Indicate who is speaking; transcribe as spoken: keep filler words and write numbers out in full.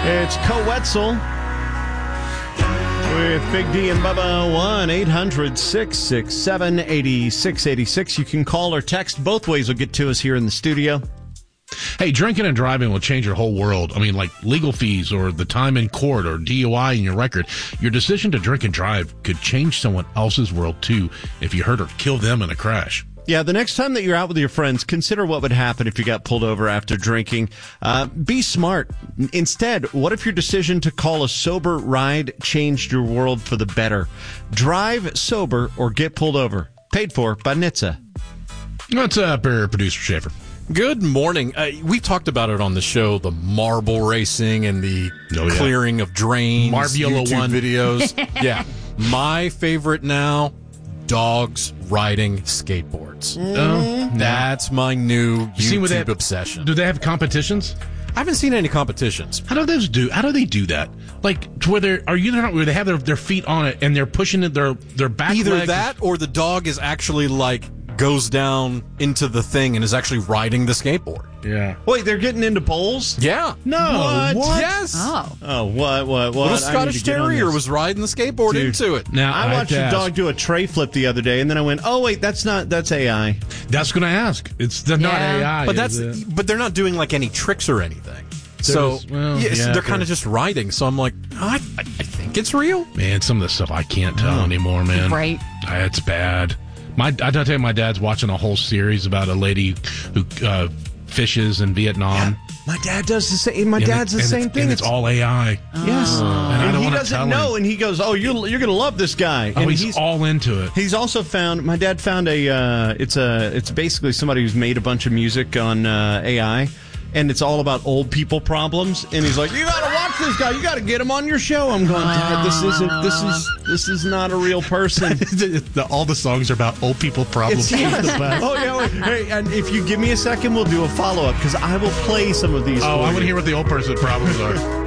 Speaker 1: It's Coetzel with Big D and Bubba. one eight hundred six six seven eight six eight six. You can call or text. Both ways will get to us here in the studio.
Speaker 2: Hey, drinking and driving will change your whole world. I mean, like legal fees or the time in court or D U I in your record. Your decision to drink and drive could change someone else's world, too, if you hurt or kill them in a crash.
Speaker 1: Yeah, the next time that you're out with your friends, consider what would happen if you got pulled over after drinking. Uh, be smart. Instead, what if your decision to call a sober ride changed your world for the better? Drive sober or get pulled over. Paid for by N H T S A.
Speaker 2: What's up, uh, Producer Schaefer?
Speaker 3: Good morning. Uh, we talked about it on the show, the marble racing and the oh, yeah. clearing of drains,
Speaker 2: Marbula
Speaker 3: YouTube
Speaker 2: one.
Speaker 3: videos. Yeah. My favorite now, dogs riding skateboards.
Speaker 2: Oh,
Speaker 3: That's my new YouTube
Speaker 2: have,
Speaker 3: obsession.
Speaker 2: Do they have competitions?
Speaker 3: I haven't seen any competitions.
Speaker 2: How do those do? How do they do that? Like, to where they're are you not where they have their, their feet on it and they're pushing it their their back
Speaker 3: Either
Speaker 2: legs?
Speaker 3: that or the dog is actually like goes down into the thing and is actually riding the skateboard.
Speaker 2: Yeah.
Speaker 1: Wait, they're getting into bowls?
Speaker 3: Yeah.
Speaker 2: No.
Speaker 1: What?
Speaker 2: What?
Speaker 3: Yes.
Speaker 4: Oh.
Speaker 1: Oh, what, what, what?
Speaker 3: Little Scottish Terrier was riding the skateboard
Speaker 1: Dude.
Speaker 3: into it.
Speaker 2: Now
Speaker 1: I watched a
Speaker 2: ask,
Speaker 1: dog do a tray flip the other day, and then I went, "Oh wait, that's not that's A I."
Speaker 2: That's going to ask. It's the, not
Speaker 4: Yeah.
Speaker 2: A I.
Speaker 3: But that's
Speaker 2: is it?
Speaker 3: but they're not doing like any tricks or anything. So
Speaker 2: just- well,
Speaker 3: yes,
Speaker 2: yeah,
Speaker 3: they're
Speaker 2: okay.
Speaker 3: kind of just riding. So I'm like, oh, I, I I think it's real.
Speaker 2: Man, some of the stuff I can't tell anymore, man.
Speaker 4: Right.
Speaker 2: Uh, It's bad. My, I tell you, my dad's watching a whole series about a lady who uh, fishes in Vietnam.
Speaker 1: My dad does the same. My
Speaker 2: And
Speaker 1: dad's
Speaker 2: it-
Speaker 1: the
Speaker 2: and
Speaker 1: same
Speaker 2: it's,
Speaker 1: thing.
Speaker 2: And it's all A I.
Speaker 1: Yes,
Speaker 2: And I
Speaker 1: and
Speaker 2: don't
Speaker 1: he
Speaker 2: wanna
Speaker 1: doesn't
Speaker 2: tell
Speaker 1: know,
Speaker 2: him.
Speaker 1: and he goes, "Oh, you you're gonna love this guy."
Speaker 2: Oh,
Speaker 1: and
Speaker 2: he's, all into it.
Speaker 1: He's also found. My dad found a. Uh, it's a. It's basically somebody who's made a bunch of music on uh, A I, and it's all about old people problems. And he's like, "You gotta watch this guy. You gotta get him on your show." I'm going, "Dad, this isn't. This is. This is not a real person."
Speaker 2: The- all the songs are about old people problems.
Speaker 1: It's, yes. Oh yeah. Wait, hey, and if you give me a second, we'll do a follow up because I will play some of these.
Speaker 2: Oh,
Speaker 1: for
Speaker 2: I want
Speaker 1: you.
Speaker 2: to hear what the old person problems are.